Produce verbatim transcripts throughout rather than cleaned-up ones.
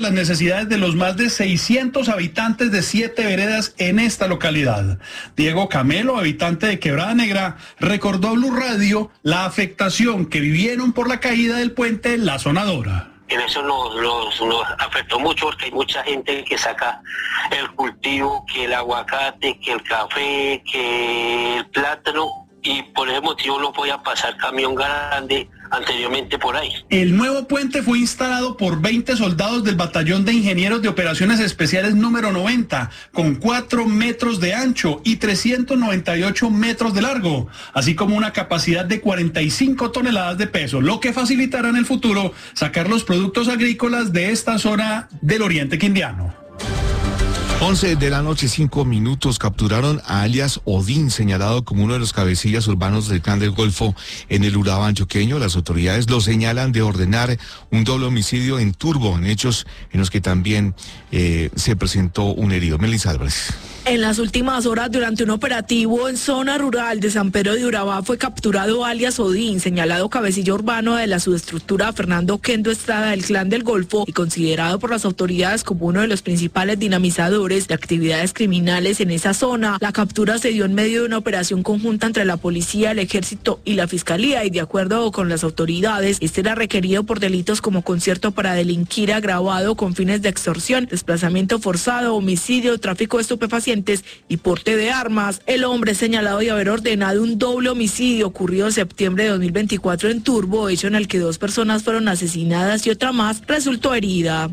las necesidades de los más de seiscientos habitantes de siete veredas en esta localidad. Diego Camelo, habitante de Quebrada Negra, recordó a Blue Radio la afectación que vivieron por la caída del puente La Sonadora. En eso nos, nos, nos afectó mucho porque hay mucha gente que saca el cultivo, que el aguacate, que el café, que el plátano, y por ese motivo no podía pasar camión grande anteriormente por ahí. El nuevo puente fue instalado por veinte soldados del Batallón de Ingenieros de Operaciones Especiales número noventa, con cuatro metros de ancho y trescientos noventa y ocho metros de largo, así como una capacidad de cuarenta y cinco toneladas de peso, lo que facilitará en el futuro sacar los productos agrícolas de esta zona del oriente quindiano. once de la noche, cinco minutos, capturaron a alias Odín, señalado como uno de los cabecillas urbanos del Clan del Golfo en el Urabá antioqueño. Las autoridades lo señalan de ordenar un doble homicidio en Turbo, en hechos en los que también eh, se presentó un herido. Melissa Álvarez. En las últimas horas, durante un operativo en zona rural de San Pedro de Urabá, fue capturado alias Odín, señalado cabecilla urbano de la subestructura Fernando Kendo Estrada del Clan del Golfo y considerado por las autoridades como uno de los principales dinamizadores de actividades criminales en esa zona. La captura se dio en medio de una operación conjunta entre la policía, el ejército y la fiscalía, y de acuerdo con las autoridades, este era requerido por delitos como concierto para delinquir agravado con fines de extorsión, desplazamiento forzado, homicidio, tráfico de estupefacientes y porte de armas. El hombre es señalado de haber ordenado un doble homicidio ocurrido en septiembre de dos mil veinticuatro en Turbo, hecho en el que dos personas fueron asesinadas y otra más resultó herida.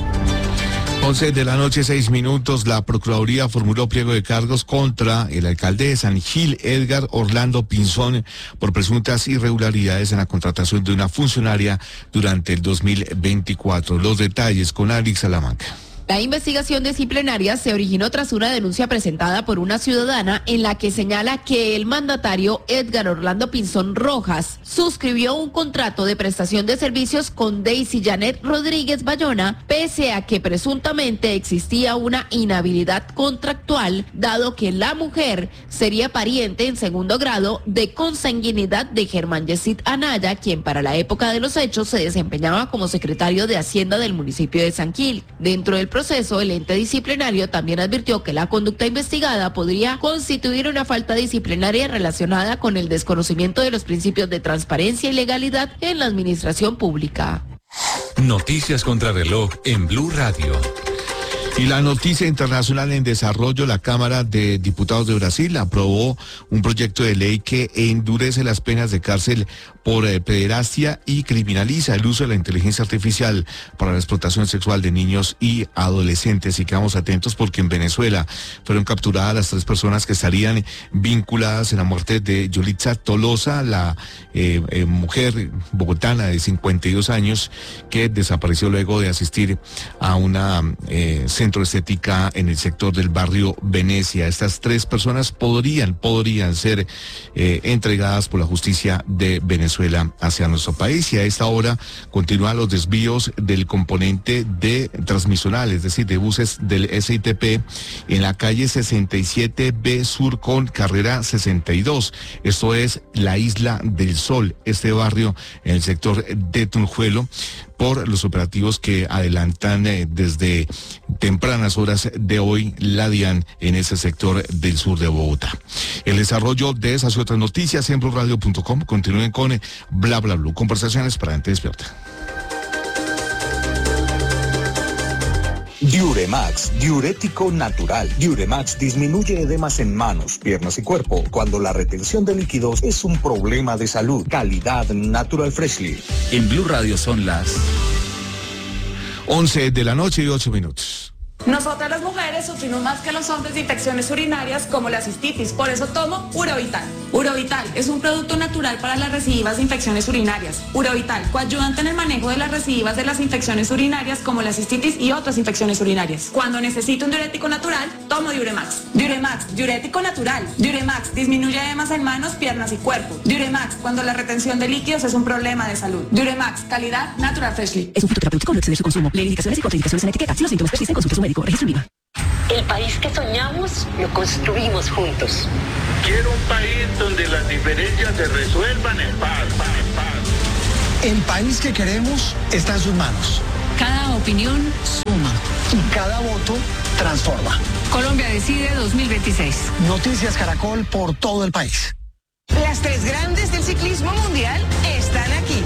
once de la noche, seis minutos, la Procuraduría formuló pliego de cargos contra el alcalde de San Gil, Edgar Orlando Pinzón, por presuntas irregularidades en la contratación de una funcionaria durante el dos mil veinticuatro. Los detalles con Alex Salamanca. La investigación disciplinaria se originó tras una denuncia presentada por una ciudadana en la que señala que el mandatario Edgar Orlando Pinzón Rojas suscribió un contrato de prestación de servicios con Daisy Janet Rodríguez Bayona, pese a que presuntamente existía una inhabilidad contractual, dado que la mujer sería pariente en segundo grado de consanguinidad de Germán Yesid Anaya, quien para la época de los hechos se desempeñaba como secretario de Hacienda del municipio de San Gil. Dentro del proceso, el ente disciplinario también advirtió que la conducta investigada podría constituir una falta disciplinaria relacionada con el desconocimiento de los principios de transparencia y legalidad en la administración pública. Noticias contra reloj en Blue Radio. Y la noticia internacional en desarrollo: la Cámara de Diputados de Brasil aprobó un proyecto de ley que endurece las penas de cárcel por eh, pederastia y criminaliza el uso de la inteligencia artificial para la explotación sexual de niños y adolescentes. Y quedamos atentos porque en Venezuela fueron capturadas las tres personas que estarían vinculadas en la muerte de Yulitza Tolosa, la eh, eh, mujer bogotana de cincuenta y dos años que desapareció luego de asistir a una eh, centro estética en el sector del barrio Venecia. Estas tres personas podrían, podrían ser eh, entregadas por la justicia de Venezuela hacia nuestro país, y a esta hora continúan los desvíos del componente de transmisional, es decir, de buses del S I T P en la calle sesenta y siete B Sur con carrera sesenta y dos. Esto es la Isla del Sol, este barrio en el sector de Tunjuelo, por los operativos que adelantan eh, desde tempranas horas de hoy la DIAN en ese sector del sur de Bogotá. El desarrollo de esas y otras noticias en blue radio punto com. Continúen con eh, Bla Bla Blue, conversaciones para gente despierta. Diuremax, diurético natural. Diuremax disminuye edemas en manos, piernas y cuerpo cuando la retención de líquidos es un problema de salud. Calidad Natural Freshly. En Blue Radio son las once de la noche y ocho minutos. Nosotras las mujeres sufrimos más que los hombres de infecciones urinarias como la cistitis, por eso tomo Urovital. Urovital es un producto natural para las recidivas de infecciones urinarias. Urovital, coayudante en el manejo de las recidivas de las infecciones urinarias como la cistitis y otras infecciones urinarias. Cuando necesito un diurético natural, tomo Diuremax. Diuremax, diurético natural. Diuremax disminuye edemas en manos, piernas y cuerpo. Diuremax, cuando la retención de líquidos es un problema de salud. Diuremax, calidad Natural Freshly. Es un fitoterapéutico, no exceder su consumo. Lee indicaciones y contraindicaciones en etiqueta. Si los síntomas persisten, consulte a su médico. Registro IVA. El país que soñamos lo construimos juntos. Quiero un país donde las diferencias se resuelvan en paz, paz, paz. El país que queremos está en sus manos. Cada opinión suma. Y cada voto transforma. Colombia decide dos mil veintiséis. Noticias Caracol por todo el país. Las tres grandes del ciclismo mundial están aquí.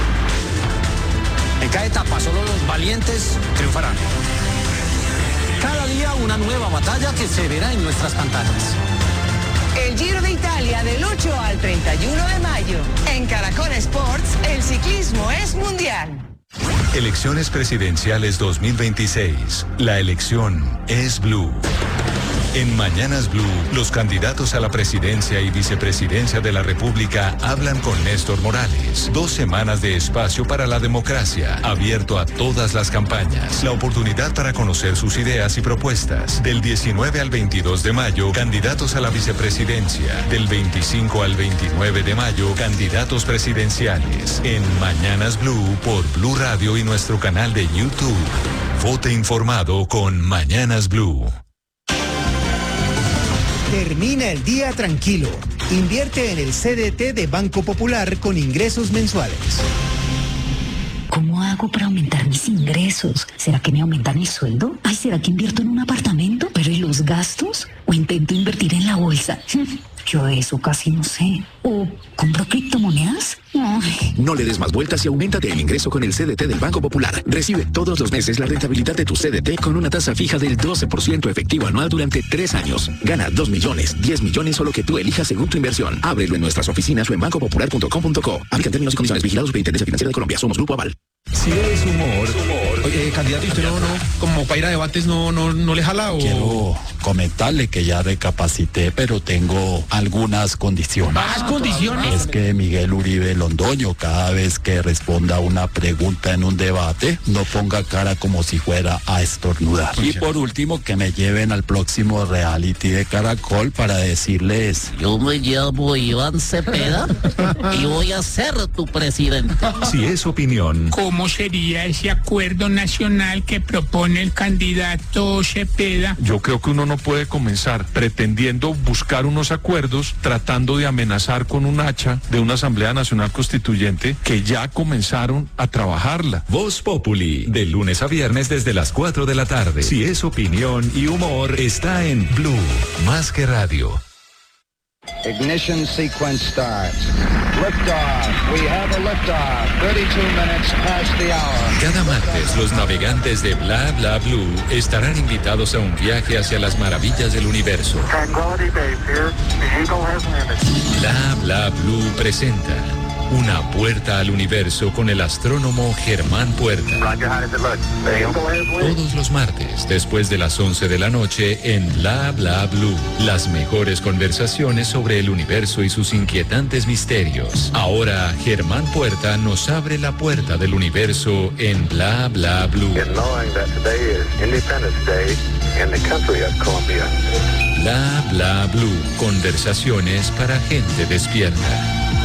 En cada etapa solo los valientes triunfarán. Cada día una nueva batalla que se verá en nuestras pantallas. El Giro de Italia del ocho al treinta y uno de mayo. En Caracol Sports, el ciclismo es mundial. Elecciones presidenciales dos mil veintiséis. La elección es Blue. En Mañanas Blue, los candidatos a la presidencia y vicepresidencia de la República hablan con Néstor Morales. Dos semanas de espacio para la democracia, abierto a todas las campañas. La oportunidad para conocer sus ideas y propuestas. Del diecinueve al veintidós de mayo, candidatos a la vicepresidencia. Del veinticinco al veintinueve de mayo, candidatos presidenciales. En Mañanas Blue por Blue Radio y nuestro canal de YouTube. Vote informado con Mañanas Blue. Termina el día tranquilo. Invierte en el C D T de Banco Popular con ingresos mensuales. ¿Cómo hago para aumentar mis ingresos? ¿Será que me aumentan el sueldo? Ay, ¿será que invierto en un apartamento? ¿Pero y los gastos? ¿O intento invertir en la bolsa? Yo de eso casi no sé. ¿O compro criptomonedas? Ay. No le des más vueltas y auméntate el ingreso con el C D T del Banco Popular. Recibe todos los meses la rentabilidad de tu C D T con una tasa fija del doce por ciento efectivo anual durante tres años. Gana dos millones, diez millones o lo que tú elijas según tu inversión. Ábrelo en nuestras oficinas o en banco popular punto com punto co. Aplican términos y condiciones. Vigilados por Superintendencia Financiera de Colombia. Somos Grupo Aval. Si es humor. Oye, candidato, ¿usted no, no, como para ir a debates no, no, no le jala o...? Quiero comentarle que ya recapacité, pero tengo algunas condiciones. ¿Más condiciones? Es que Miguel Uribe Londoño, cada vez que responda una pregunta en un debate, no ponga cara como si fuera a estornudar. Y por último, que me lleven al próximo reality de Caracol para decirles: yo me llamo Iván Cepeda y voy a ser tu presidente. Si es opinión. ¿Cómo sería ese acuerdo nacional que propone el candidato Cepeda? Yo creo que uno no puede comenzar pretendiendo buscar unos acuerdos, tratando de amenazar con un hacha de una Asamblea Nacional Constituyente que ya comenzaron a trabajarla. Voz Populi, de lunes a viernes desde las cuatro de la tarde. Si es opinión y humor, está en Blue, más que radio. Ignition sequence starts. Liftoff. We have a liftoff. thirty-two minutes past the hour. Cada martes, los navegantes de Bla Bla Blue estarán invitados a un viaje hacia las maravillas del universo. Tranquility Base here. The Eagle has landed. Bla Bla Blue presenta Una puerta al universo con el astrónomo Germán Puerta. Todos los martes, después de las once de la noche, en Bla Bla Blue. Las mejores conversaciones sobre el universo y sus inquietantes misterios. Ahora, Germán Puerta nos abre la puerta del universo en Bla Bla Blue. Bla Bla Blue. Conversaciones para gente despierta.